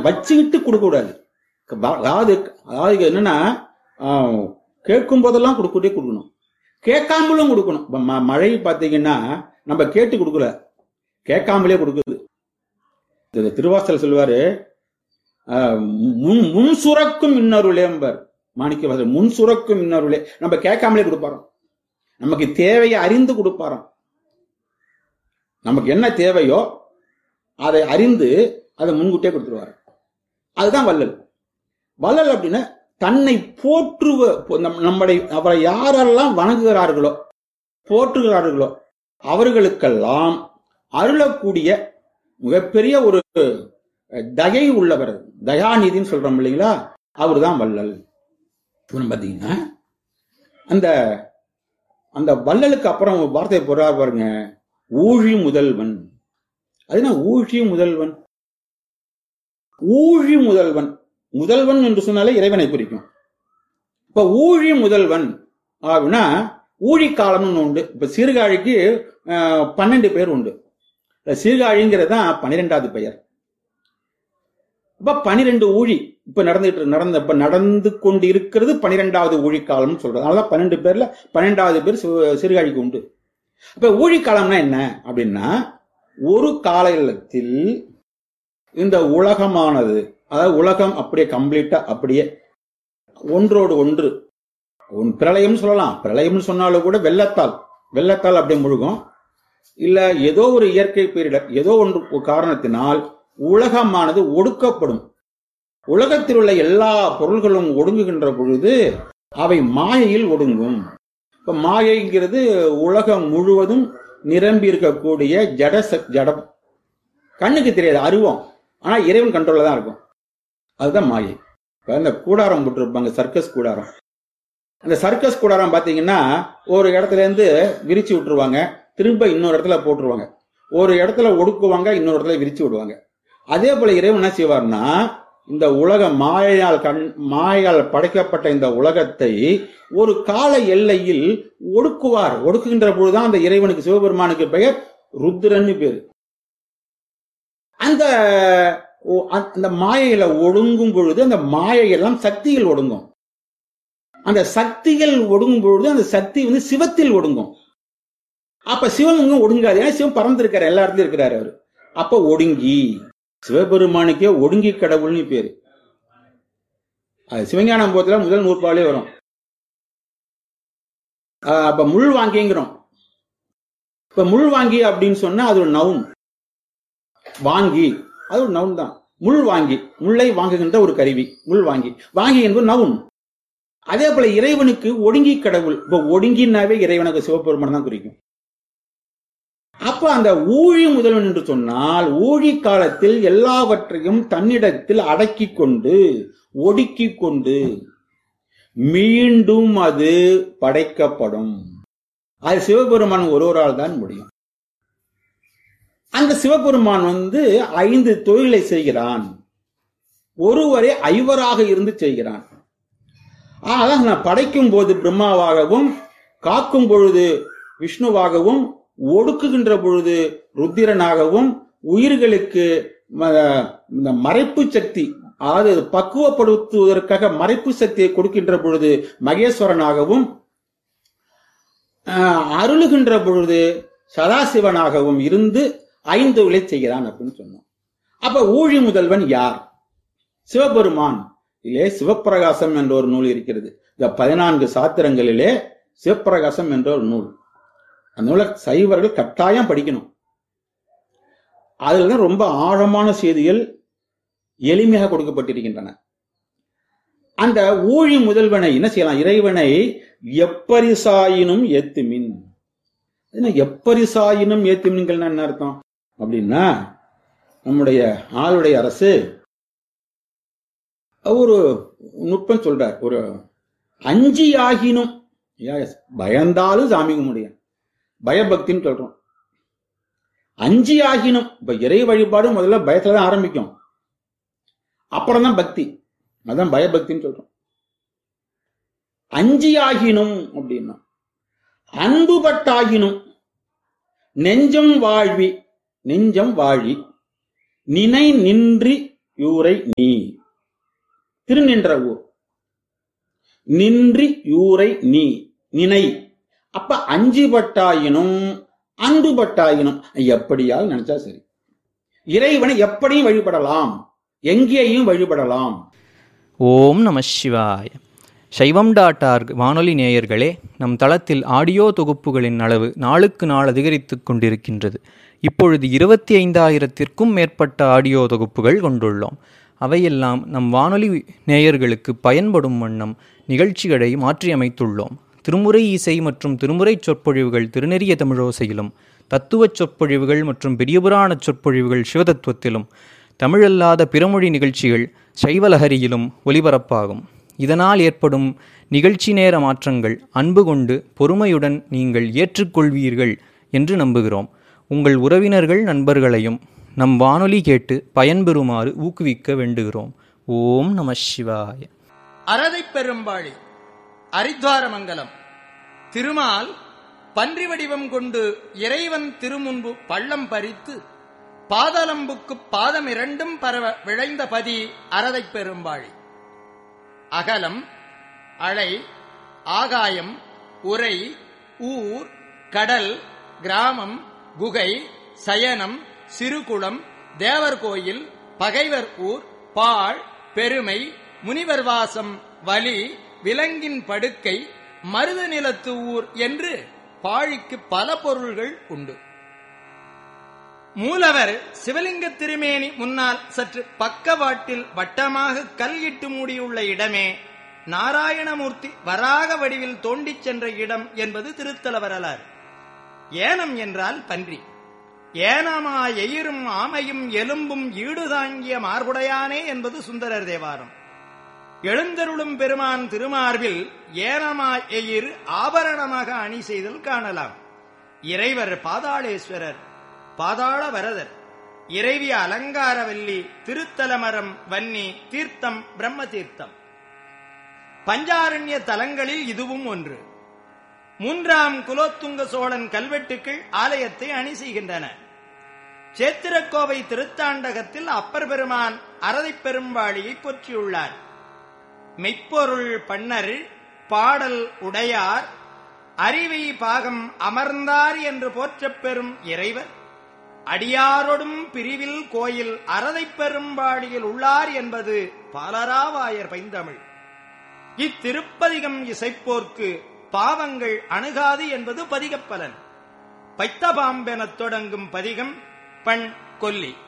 வச்சுக்கிட்டு கொடுக்க கூடாது. அதாவது என்னன்னா கேட்கும் போதெல்லாம் கொடுக்கணும், கேட்காமலும் கொடுக்கணும். மழை பார்த்தீங்கன்னா நம்ம கேட்டு கொடுக்கல, கேட்காமலே கொடுக்குது. திருவாசல் சொல்லுவாரு, முன் சுரக்கும் இன்னொருளேம்பர் மாணிக்கவாசர். முன் சுரக்கும் இன்னொருளே, நம்ம கேட்காமலே கொடுப்பாரோம். நமக்கு தேவையை அறிந்து கொடுப்பாரோம். நமக்கு என்ன தேவையோ அதை அறிந்து அதை முன்கூட்டியே கொடுத்துருவாரு. அதுதான் வள்ளல். வள்ளல் அப்படின்னா தன்னை அவரை யாரெல்லாம் வணங்குகிறார்களோ போற்றுகிறார்களோ அவர்களுக்கெல்லாம் அருளக்கூடிய மிகப்பெரிய ஒரு தயை உள்ளவர், தயாநிதின்னு சொல்றோம் இல்லைங்களா, அவரு தான் வள்ளல். பாத்தீங்கன்னா அந்த அந்த வள்ளலுக்கு அப்புறம் வார்த்தை போறார் பாருங்க, ஊழி முதல்வன். அதுனா ஊழி முதல்வன், ஊழி முதல்வன். முதல்வன் என்று சொன்னாலே இறைவனை குறிக்கும். இப்ப ஊழி முதல்வன் அப்படின்னா ஊழி காலம்னு உண்டு. இப்ப சீர்காழிக்கு 12 பேர் உண்டு. சீர்காழிங்கிறது தான் 12வது பெயர். இப்ப 12 ஊழி இப்ப நடந்து கொண்டு இருக்கிறது 12வது ஊழி காலம் சொல்றது. அதனால 12 பேர்ல 12வது பேர் சீர்காழிக்கு உண்டு. இப்ப ஊழி காலம்னா என்ன அப்படின்னா, ஒரு காலத்தில் இந்த உலகமானது, அதாவது உலகம் அப்படியே கம்ப்ளீட்டா அப்படியே ஒன்றோடு ஒன்று பிரளயம் சொல்லலாம். பிரளயம் சொன்னாலும் கூட வெள்ளத்தால் அப்படியே முழுகும். இல்ல ஏதோ ஒரு இயற்கை பேரிடர், ஏதோ ஒன்று காரணத்தினால் உலகமானது ஒடுக்கப்படும். உலகத்தில் உள்ள எல்லா பொருள்களும் ஒடுங்குகின்ற பொழுது அவை மாயையில் ஒடுங்கும். இப்ப மாயைங்கிறது உலகம் முழுவதும் நிரம்பி இருக்கக்கூடிய ஜடம், கண்ணுக்கு தெரியாது, அருவம். ஆனா இறைவன் கண்ட்ரோல்ல தான் இருக்கும். அதுதான் மாயை. இந்த கூடாரம் போட்டிருப்பாங்க, சர்க்கஸ் கூடாரம். அந்த சர்க்கஸ் கூடாரம் பாத்தீங்கன்னா ஒரு இடத்துல இருந்து விரிச்சு விட்டுருவாங்க, திரும்ப இன்னொரு இடத்துல போட்டுருவாங்க. ஒரு இடத்துல ஒடுக்குவாங்க, இன்னொரு இடத்துல விரிச்சு விடுவாங்க. அதே போல இறைவன் என்ன செய்வார்னா, இந்த உலக மாயால் படைக்கப்பட்ட இந்த உலகத்தை ஒரு கால எல்லையில் ஒடுக்குவார். ஒடுக்குகின்ற பொழுதுதான் அந்த இறைவனுக்கு, சிவபெருமானுக்கு பெயர் ருத்ரன்னு பேரு. அந்த மாயையில ஒடுங்கும் பொழுது அந்த மாயையெல்லாம் சக்தியில் ஒடுங்கும். அந்த சக்திகள் ஒடுங்கும் பொழுது அந்த சக்தி சிவத்தில் ஒடுங்கும். அப்ப சிவன் ஒடுங்காது, ஏன்னா சிவன் பறந்திருக்காரு, எல்லா இடத்துலயும் இருக்கிறாரு அவரு. அப்ப ஒடுங்கி, சிவபெருமானுக்கே ஒடுங்கி கடவுள்னு பேரு. அது சிவஞானம் போத்துல முதல் நூற்பாலே வரும். அப்ப முள் வாங்கிங்கிறோம். இப்ப முள் வாங்கி அப்படின்னு சொன்னா அது ஒரு நவுன். வாங்கி அது ஒரு நவுன் தான். முள் வாங்கி, முல்லை வாங்குகின்ற ஒரு கருவி, முள் வாங்கி. வாங்கி என்பது நவுன். அதே போல இறைவனுக்கு ஒடுங்கி கடவுள். இப்ப ஒடுங்கினாவே இறைவனுக்கு சிவபெருமான் தான் குறிக்கும். அப்ப அந்த ஊழி முதல்வன் என்று சொன்னால், ஊழி காலத்தில் எல்லாவற்றையும் தன்னிடத்தில் அடக்கி கொண்டு ஒடுக்கி கொண்டு மீண்டும் அது படைக்கப்படும். அது சிவபெருமான் ஒருவரால் தான் முடியும். அந்த சிவபெருமான் 5 தொழிலை செய்கிறான். ஒருவரே 5வராக இருந்து செய்கிறான். அதான் நான் படைக்கும் போது பிரம்மாவாகவும், காக்கும் பொழுது விஷ்ணுவாகவும், ஒடுக்குகின்ற பொழுது ருத்திரனாகவும், உயிர்களுக்கு இந்த மறைப்பு சக்தி, அதாவது பக்குவப்படுத்துவதற்காக மறைப்பு சக்தியை கொடுக்கின்ற பொழுது மகேஸ்வரனாகவும், அருளுகின்ற பொழுது சதாசிவனாகவும் இருந்து 5 தொழிலை செய்கிறான் அப்படின்னு சொன்னோம். அப்ப ஊழி முதல்வன் யார்? சிவபெருமான். இதிலே சிவப்பிரகாசம் என்ற ஒரு நூல் இருக்கிறது. இந்த 14 சாத்திரங்களிலே சிவப்பிரகாசம் என்ற ஒரு நூல். அந்த நூலை சைவர்கள் கட்டாயம் படிக்கணும். அதுல ரொம்ப ஆழமான செய்திகள் எளிமையாக கொடுக்கப்பட்டிருக்கின்றன. அந்த ஊழி முதல்வனை என்ன செய்யலாம்? இறைவனை எப்பரிசாயினும் ஏத்துமின். எப்பரிசாயினும் ஏத்துமின்கள் என்ன அர்த்தம் அப்படின்னா, நம்முடைய ஆளுடைய அரசு ஒரு நுட்பம் சொல்றார். ஒரு அஞ்சியாகினும், பயந்தாலும் சாமி கும்பிடுங்க, பயபக்தின்னு சொல்றோம். அஞ்சியாகினும், இப்ப இறை வழிபாடு முதல்ல பயத்துலதான் ஆரம்பிக்கும், அப்புறம் தான் பக்தி. அதான் பயபக்தின்னு சொல்றோம். அஞ்சியாகினும் அப்படின்னா அன்புபட்டாகினும், நெஞ்சம் வாழி நினை நின்றி யூரை நீ. திருநின்ற ஊர். நின்றி யூரை நீ நினை. அப்ப அஞ்சுபட்டாயினும் அன்புபட்டாயினும் எப்படியாவது நினைச்சா சரி. இறைவனை எப்படியும் வழிபடலாம், எங்கேயும் வழிபடலாம். ஓம் நம சிவாய. சைவம்.org வானொலி நேயர்களே, நம் தளத்தில் ஆடியோ தொகுப்புகளின் அளவு நாளுக்கு நாள் அதிகரித்து கொண்டிருக்கின்றது. இப்பொழுது 25,000த்திற்கும் மேற்பட்ட ஆடியோ தொகுப்புகள் கொண்டுள்ளோம். அவையெல்லாம் நம் வானொலி நேயர்களுக்கு பயன்படும் வண்ணம் நிகழ்ச்சிகளை மாற்றியமைத்துள்ளோம். திருமுறை இசை மற்றும் திருமுறை சொற்பொழிவுகள் திருநெறிய தமிழோசையிலும், தத்துவச் சொற்பொழிவுகள் மற்றும் பெரியபுராண சொற்பொழிவுகள் சிவதத்துவத்திலும், தமிழல்லாத பிறமொழி நிகழ்ச்சிகள் சைவலஹரியிலும் ஒலிபரப்பாகும். இதனால் ஏற்படும் நிகழ்ச்சி நேர மாற்றங்கள் அன்பு கொண்டு பொறுமையுடன் நீங்கள் ஏற்றுக்கொள்வீர்கள் என்று நம்புகிறோம். உங்கள் உறவினர்கள் நண்பர்களையும் நம் வானொலி கேட்டு பயன்பெறுமாறு ஊக்குவிக்க வேண்டுகிறோம். ஓம் நம சிவாய. அரதை பெரும்பாழி அரித்வாரமங்கலம். திருமால் பன்றி வடிவம் கொண்டு இறைவன் திருமுன்பு பள்ளம் பறித்து பாதலம்புக்கு பாதம் இரண்டும் பரவ விளைந்த பதி அரதை பெரும்பாழி. அகலம், அழை, ஆகாயம், உரை, ஊர், கடல், கிராமம், குகை, சயனம், சிறுகுளம், தேவர் கோயில், பகைவர் ஊர், பாழ், பெருமை, முனிவர் வாசம், வலி, விலங்கின் படுக்கை, மருத நிலத்து ஊர் என்று பாழிக்கு பல பொருள்கள் உண்டு. மூலவர் சிவலிங்க திருமேனி முன்னால் சற்று பக்கவாட்டில் வட்டமாக கல் இட்டு மூடியுள்ள இடமே நாராயணமூர்த்தி வராக வடிவில் தோண்டிச் சென்ற இடம் என்பது திருத்தல வரலாறு. ஏனம் என்றால் பன்றி. ஏனமா எயிரும் ஆமையும் எலும்பும் ஈடுதாங்கிய மார்புடையானே என்பது சுந்தரர் தேவாரம். எழுந்தருளும் பெருமான் திருமார்பில் ஏனமா எயிர் ஆபரணமாக அணி செய்தல் காணலாம். இறைவர் பாதாளேஸ்வரர், பாதாள வரதர், இறைவி அலங்காரவல்லி, திருத்தலமரம், வன்னி, தீர்த்தம் பிரம்ம தீர்த்தம். பஞ்சாரண்ய தலங்களில் இதுவும் ஒன்று. 3ஆம் குலோத்துங்க சோழன் கல்வெட்டுக்கள் ஆலயத்தை அணி செய்கின்றன. சேத்திரக்கோவை திருத்தாண்டகத்தில் அப்பர் பெருமான் அரதை பெரும்பாழியை போற்றியுள்ளார். மெய்ப்பொருள் பண்ணர், பாடல் உடையார், அறிவை பாகம் அமர்ந்தார் என்று போற்றப் பெறும் இறைவர் அடியாரோடும் பிரிவில் கோயில் அரதை பெரும்பாழியில் உள்ளார் என்பது பாலராவாயர் பைந்தமிழ். இத்திருப்பதிகம் இசைப்போர்க்கு பாவங்கள் அணுகாது என்பது பதிகப்பலன். பைத்தபாம்பெனத் தொடங்கும் பதிகம் பண் கொல்லி.